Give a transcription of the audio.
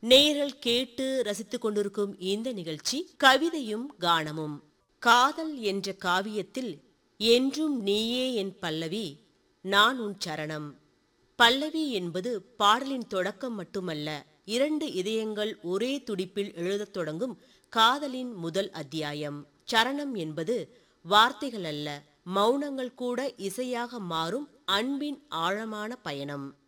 நேயர்கள் கேட்டு ரசித்துக் கொண்டிருக்கும் இந்த நிகழ்ச்சி கவிதையும் கானமும். காதல் என்ற காவியத்தில் என்றும் நீயே என் பல்லவி, நான் உன் சரணம். பல்லவி என்பது பாடலின் தொடக்கம் மட்டுமல்ல, இரண்டு இதயங்கள் ஒரே துடிப்பில் எழுதத் தொடங்கும் காதலின் முதல் அத்தியாயம். சரணம் என்பது வார்த்தைகள் அல்ல, மௌனங்கள் கூட இசையாக மாறும் அன்பின் ஆழமான பயணம்.